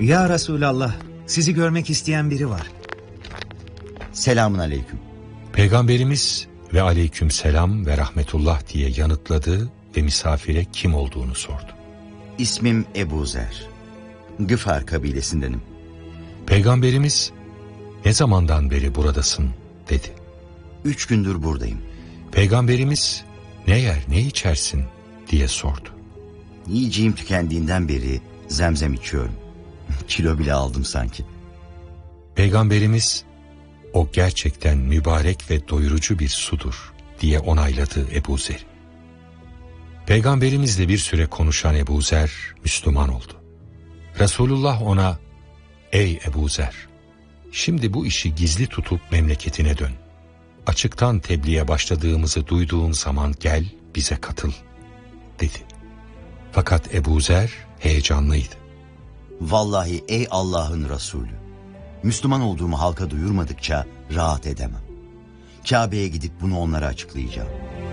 Ya Resulallah, sizi görmek isteyen biri var. Selamun aleyküm. Peygamberimiz ve aleyküm selam ve rahmetullah diye yanıtladı ve misafire kim olduğunu sordu. İsmim Ebu Zer. Gıfar kabilesindenim. Peygamberimiz ne zamandan beri buradasın dedi. 3 gündür buradayım. Peygamberimiz ne yer ne içersin diye sordu. Yiyeceğim tükendiğinden beri zemzem içiyorum. Kilo bile aldım sanki. Peygamberimiz o gerçekten mübarek ve doyurucu bir sudur diye onayladı Ebu Zer. Peygamberimizle bir süre konuşan Ebu Zer Müslüman oldu. Resulullah ona ey Ebu Zer, şimdi bu işi gizli tutup memleketine dön. Açıktan tebliğe başladığımızı duyduğun zaman gel bize katıl dedi. Fakat Ebu Zer heyecanlıydı. Vallahi ey Allah'ın Resulü, Müslüman olduğumu halka duyurmadıkça rahat edemem. Kabe'ye gidip bunu onlara açıklayacağım.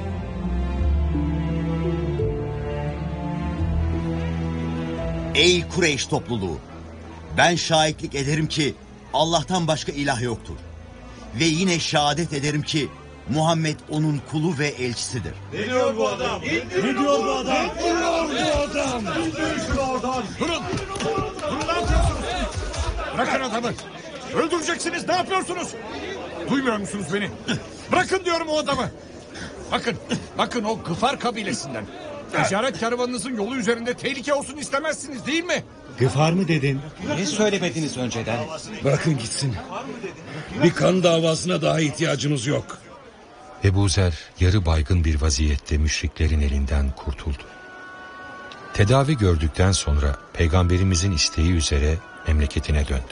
Ey Kureyş topluluğu! Ben şahitlik ederim ki Allah'tan başka ilah yoktur. Ve yine şehadet ederim ki Muhammed onun kulu ve elçisidir. Ne diyor bu adam? Ne diyor bu adam? Ne diyor bu adam? Durun! Durun, ne yapıyorsunuz? Bırakın adamı! Öldüreceksiniz, ne yapıyorsunuz? Duymuyor musunuz beni? Bırakın diyorum o adamı! Bakın o Gıfar kabilesinden. Ticaret kervanınızın yolu üzerinde tehlike olsun istemezsiniz değil mi? Gıfar mı dedin? Niye söylemediniz önceden? Bırakın gitsin. Bir kan davasına daha ihtiyacımız yok. Ebu Zer yarı baygın bir vaziyette müşriklerin elinden kurtuldu. Tedavi gördükten sonra Peygamberimizin isteği üzere memleketine döndü.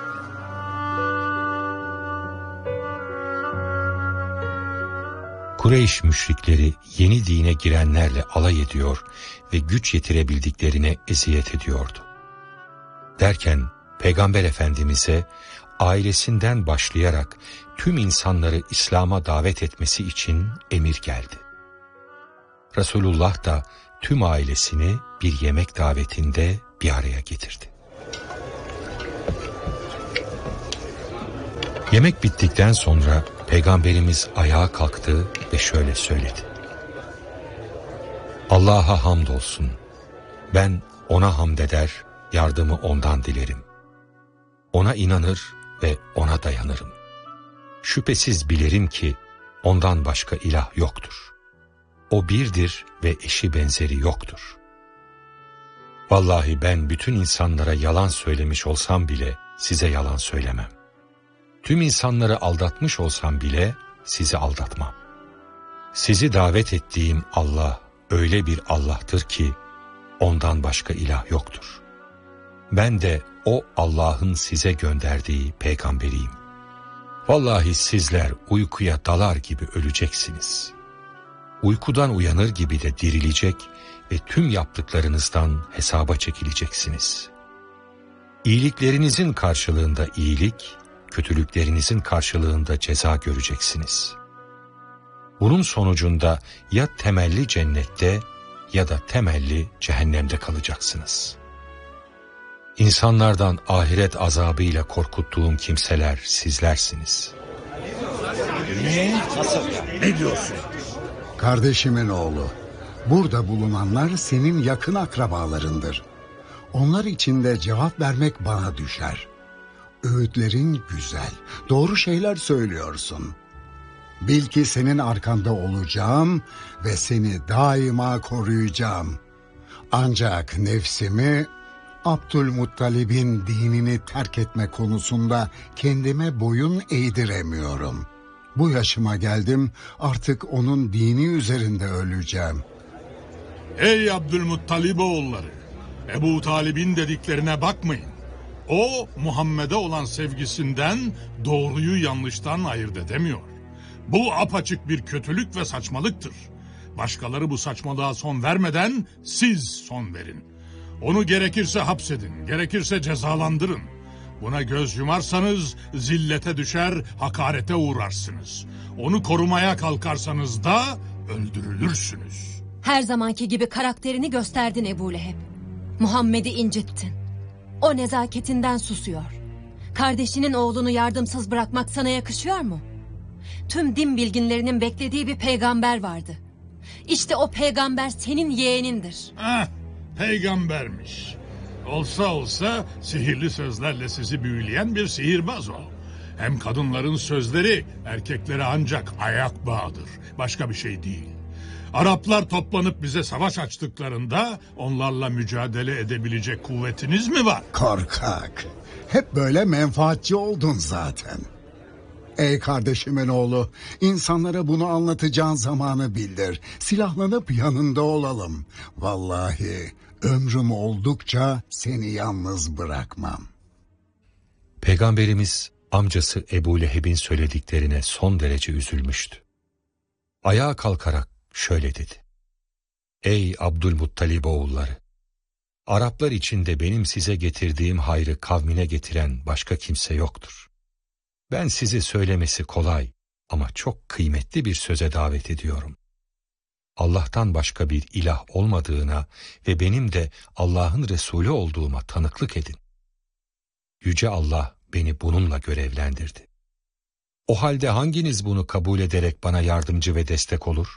Kureyş müşrikleri yeni dine girenlerle alay ediyor ve güç yetirebildiklerine eziyet ediyordu. Derken Peygamber Efendimiz'e ailesinden başlayarak tüm insanları İslam'a davet etmesi için emir geldi. Resulullah da tüm ailesini bir yemek davetinde bir araya getirdi. Yemek bittikten sonra Peygamberimiz ayağa kalktı ve şöyle söyledi. Allah'a hamdolsun. Ben ona hamd eder, yardımı ondan dilerim. Ona inanır ve ona dayanırım. Şüphesiz bilirim ki ondan başka ilah yoktur. O birdir ve eşi benzeri yoktur. Vallahi ben bütün insanlara yalan söylemiş olsam bile size yalan söylemem. Tüm insanları aldatmış olsam bile sizi aldatmam. Sizi davet ettiğim Allah öyle bir Allah'tır ki ondan başka ilah yoktur. Ben de o Allah'ın size gönderdiği peygamberiyim. Vallahi sizler uykuya dalar gibi öleceksiniz. Uykudan uyanır gibi de dirilecek ve tüm yaptıklarınızdan hesaba çekileceksiniz. İyiliklerinizin karşılığında iyilik, kötülüklerinizin karşılığında ceza göreceksiniz. Bunun sonucunda ya temelli cennette ya da temelli cehennemde kalacaksınız. İnsanlardan ahiret azabıyla korkuttuğum kimseler sizlersiniz. Ne diyorsun? Kardeşimin oğlu, burada bulunanlar senin yakın akrabalarındır. Onlar için de cevap vermek bana düşer. Öğütlerin güzel, doğru şeyler söylüyorsun. Bil ki senin arkanda olacağım ve seni daima koruyacağım. Ancak nefsimi Abdülmuttalib'in dinini terk etme konusunda kendime boyun eğdiremiyorum. Bu yaşıma geldim, artık onun dini üzerinde öleceğim. Ey Abdülmuttalib oğulları! Ebu Talib'in dediklerine bakmayın. O Muhammed'e olan sevgisinden doğruyu yanlıştan ayırt edemiyor. Bu apaçık bir kötülük ve saçmalıktır. Başkaları bu saçmalığa son vermeden siz son verin. Onu gerekirse hapsedin, gerekirse cezalandırın. Buna göz yumarsanız zillete düşer, hakarete uğrarsınız. Onu korumaya kalkarsanız da öldürülürsünüz. Her zamanki gibi karakterini gösterdin Ebu Leheb. Muhammed'i incittin. O nezaketinden susuyor. Kardeşinin oğlunu yardımsız bırakmak sana yakışıyor mu? Tüm din bilginlerinin beklediği bir peygamber vardı. İşte o peygamber senin yeğenindir. Peygambermiş. Olsa sihirli sözlerle sizi büyüleyen bir sihirbaz o. Hem kadınların sözleri erkeklere ancak ayak bağıdır. Başka bir şey değil. Araplar toplanıp bize savaş açtıklarında onlarla mücadele edebilecek kuvvetiniz mi var? Korkak. Hep böyle menfaatçi oldun zaten. Ey kardeşimin oğlu, insanlara bunu anlatacağın zamanı bildir. Silahlanıp yanında olalım. Vallahi ömrüm oldukça seni yalnız bırakmam. Peygamberimiz amcası Ebu Leheb'in söylediklerine son derece üzülmüştü. Ayağa kalkarak şöyle dedi: Ey Abdülmuttalib oğulları! Araplar içinde benim size getirdiğim hayrı kavmine getiren başka kimse yoktur. Ben sizi söylemesi kolay ama çok kıymetli bir söze davet ediyorum. Allah'tan başka bir ilah olmadığına ve benim de Allah'ın Resulü olduğuma tanıklık edin. Yüce Allah beni bununla görevlendirdi. O halde hanginiz bunu kabul ederek bana yardımcı ve destek olur?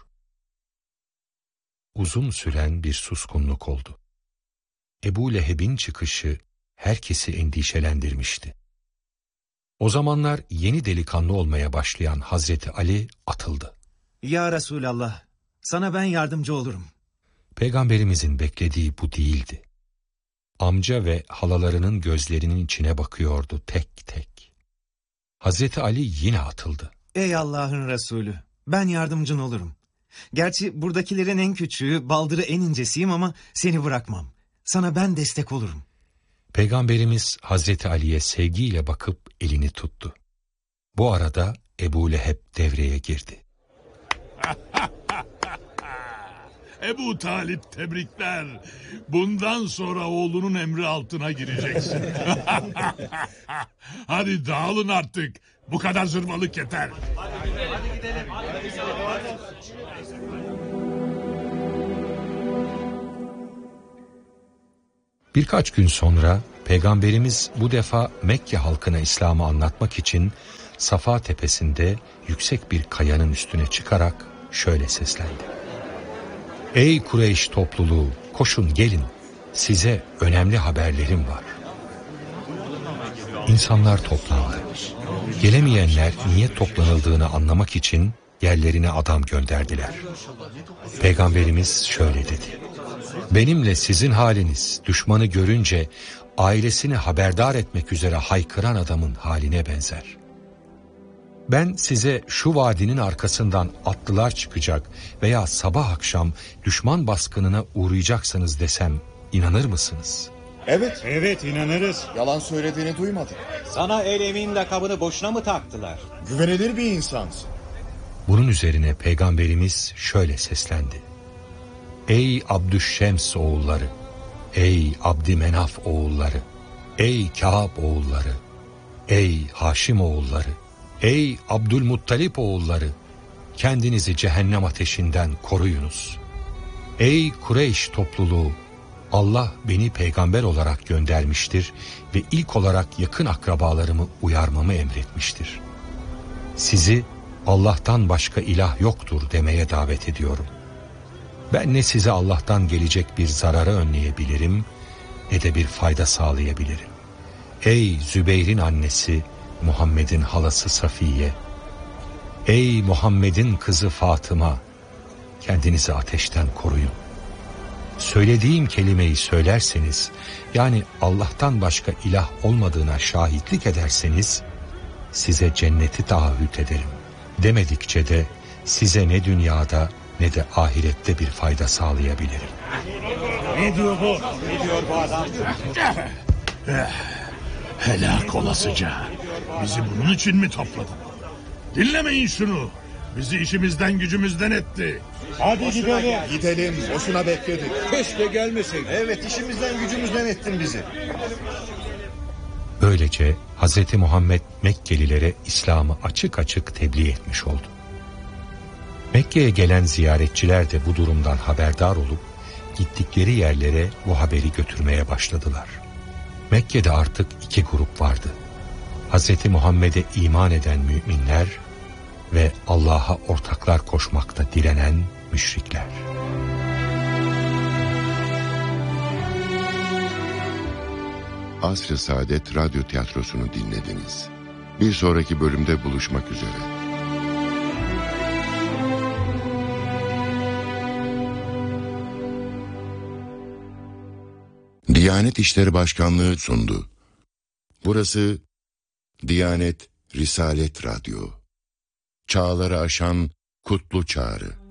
Uzun süren bir suskunluk oldu. Ebu Leheb'in çıkışı herkesi endişelendirmişti. O zamanlar yeni delikanlı olmaya başlayan Hazreti Ali atıldı. Ya Resulallah, sana ben yardımcı olurum. Peygamberimizin beklediği bu değildi. Amca ve halalarının gözlerinin içine bakıyordu tek tek. Hazreti Ali yine atıldı. Ey Allah'ın Resulü, ben yardımcın olurum. Gerçi buradakilerin en küçüğü, baldırı en incesiyim ama seni bırakmam. Sana ben destek olurum. Peygamberimiz Hazreti Ali'ye sevgiyle bakıp elini tuttu. Bu arada Ebu Leheb devreye girdi. Ebu Talip tebrikler. Bundan sonra oğlunun emri altına gireceksin. Hadi dağılın artık. Bu kadar zırvalık yeter. Hadi gidelim. Birkaç gün sonra Peygamberimiz bu defa Mekke halkına İslam'ı anlatmak için Safa tepesinde yüksek bir kayanın üstüne çıkarak şöyle seslendi: Ey Kureyş topluluğu, koşun gelin, size önemli haberlerim var. İnsanlar toplandı. Gelemeyenler niye toplanıldığını anlamak için yerlerine adam gönderdiler. Peygamberimiz şöyle dedi: Benimle sizin haliniz düşmanı görünce ailesini haberdar etmek üzere haykıran adamın haline benzer. Ben size şu vadinin arkasından atlılar çıkacak veya sabah akşam düşman baskınına uğrayacaksınız desem inanır mısınız? Evet inanırız. Yalan söylediğini duymadık. Sana el emin lakabını boşuna mı taktılar? Güvenilir bir insansın. Bunun üzerine Peygamberimiz şöyle seslendi: Ey Abdüşşems oğulları, ey Abdümenaf oğulları, ey Kâb oğulları, ey Haşim oğulları, ey Abdülmuttalip oğulları, kendinizi cehennem ateşinden koruyunuz. Ey Kureyş topluluğu, Allah beni peygamber olarak göndermiştir ve ilk olarak yakın akrabalarımı uyarmamı emretmiştir. Sizi Allah'tan başka ilah yoktur demeye davet ediyorum. Ben ne size Allah'tan gelecek bir zararı önleyebilirim ne de bir fayda sağlayabilirim. Ey Zübeyr'in annesi, Muhammed'in halası Safiye, ey Muhammed'in kızı Fatıma, kendinizi ateşten koruyun. Söylediğim kelimeyi söylerseniz, yani Allah'tan başka ilah olmadığına şahitlik ederseniz, size cenneti taahhüt ederim. Demedikçe de size ne dünyada ne de ahirette bir fayda sağlayabilirim. Ne diyor bu adam? Helak olasıca. Bizi bunun için mi topladın? Dinlemeyin şunu. Bizi işimizden gücümüzden etti. Hadi gidelim. Gidelim, boşuna bekledik. Keşke gelmeseydin. Evet, işimizden gücümüzden ettin bizi. Böylece Hz. Muhammed Mekkelilere İslam'ı açık açık tebliğ etmiş oldu. Mekke'ye gelen ziyaretçiler de bu durumdan haberdar olup gittikleri yerlere bu haberi götürmeye başladılar. Mekke'de artık iki grup vardı. Hz. Muhammed'e iman eden müminler ve Allah'a ortaklar koşmakta direnen müşrikler. Asr-ı Saadet Radyo Tiyatrosu'nu dinlediniz. Bir sonraki bölümde buluşmak üzere. Diyanet İşleri Başkanlığı sundu. Burası Diyanet Risalet Radyo. Çağları aşan kutlu çağrı.